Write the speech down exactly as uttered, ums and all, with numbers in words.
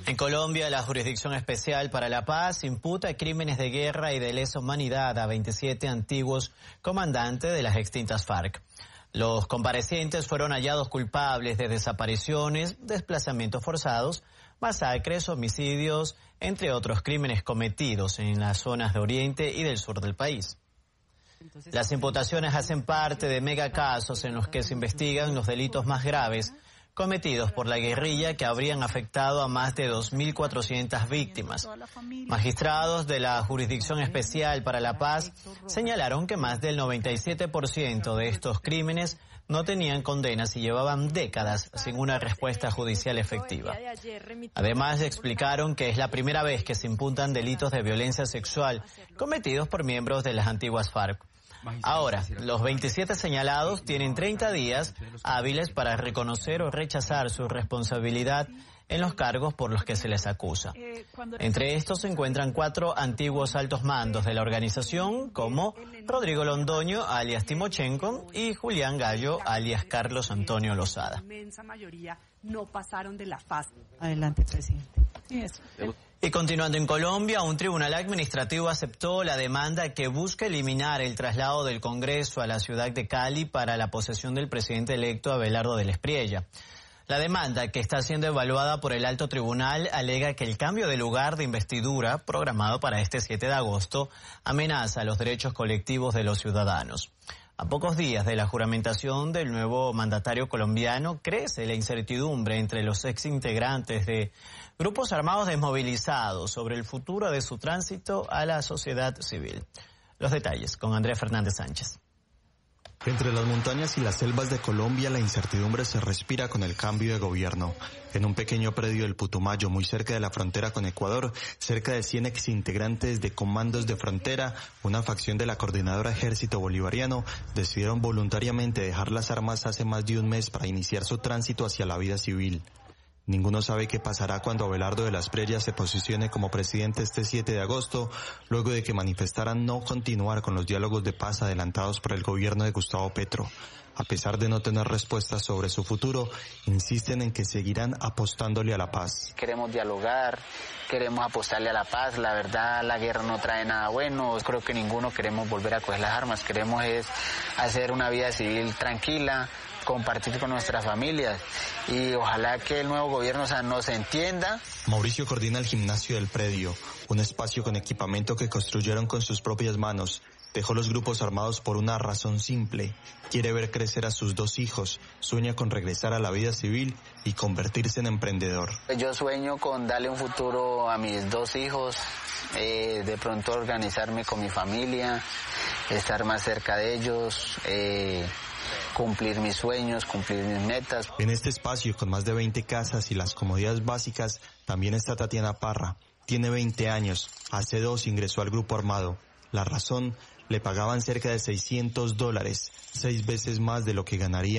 En Colombia, la Jurisdicción Especial para la Paz imputa crímenes de guerra y de lesa humanidad a veintisiete antiguos comandantes de las extintas FARC. Los comparecientes fueron hallados culpables de desapariciones, desplazamientos forzados, masacres, homicidios, entre otros crímenes cometidos en las zonas de Oriente y del sur del país. Las imputaciones hacen parte de megacasos en los que se investigan los delitos más graves cometidos por la guerrilla que habrían afectado a más de dos mil cuatrocientas víctimas. Magistrados de la Jurisdicción Especial para la Paz señalaron que más del noventa y siete por ciento de estos crímenes no tenían condenas y llevaban décadas sin una respuesta judicial efectiva. Además, explicaron que es la primera vez que se imputan delitos de violencia sexual cometidos por miembros de las antiguas FARC. Ahora, los veintisiete señalados tienen treinta días hábiles para reconocer o rechazar su responsabilidad en los cargos por los que se les acusa. Entre estos se encuentran cuatro antiguos altos mandos de la organización, como Rodrigo Londoño, alias Timochenko, y Julián Gallo, alias Carlos Antonio Lozada. La inmensa mayoría no pasaron de la faz. Adelante, presidente. Eso. Y continuando en Colombia, un tribunal administrativo aceptó la demanda que busca eliminar el traslado del Congreso a la ciudad de Cali para la posesión del presidente electo Abelardo del Espriella. La demanda, que está siendo evaluada por el alto tribunal, alega que el cambio de lugar de investidura, programado para este siete de agosto, amenaza los derechos colectivos de los ciudadanos. A pocos días de la juramentación del nuevo mandatario colombiano, crece la incertidumbre entre los exintegrantes de grupos armados desmovilizados sobre el futuro de su tránsito a la sociedad civil. Los detalles con Andrea Fernández Sánchez. Entre las montañas y las selvas de Colombia, la incertidumbre se respira con el cambio de gobierno. En un pequeño predio del Putumayo, muy cerca de la frontera con Ecuador, cerca de cien exintegrantes de Comandos de Frontera, una facción de la Coordinadora Ejército Bolivariano, decidieron voluntariamente dejar las armas hace más de un mes para iniciar su tránsito hacia la vida civil. Ninguno sabe qué pasará cuando Abelardo de la Espriella se posicione como presidente este siete de agosto, luego de que manifestaran no continuar con los diálogos de paz adelantados por el gobierno de Gustavo Petro. A pesar de no tener respuestas sobre su futuro, insisten en que seguirán apostándole a la paz. Queremos dialogar, queremos apostarle a la paz. La verdad, la guerra no trae nada bueno. Creo que ninguno queremos volver a coger las armas. Queremos es hacer una vida civil tranquila, compartir con nuestras familias y ojalá que el nuevo gobierno, o sea, nos entienda. Mauricio coordina el gimnasio del predio, un espacio con equipamiento que construyeron con sus propias manos. Dejó los grupos armados por una razón simple: quiere ver crecer a sus dos hijos, sueña con regresar a la vida civil y convertirse en emprendedor. Yo sueño con darle un futuro a mis dos hijos, eh, de pronto organizarme con mi familia, estar más cerca de ellos, eh, cumplir mis sueños, cumplir mis metas. En este espacio, con más de veinte casas y las comodidades básicas, también está Tatiana Parra. Tiene veinte años, hace dos ingresó al grupo armado. La razón: le pagaban cerca de seiscientos dólares, seis veces más de lo que ganaría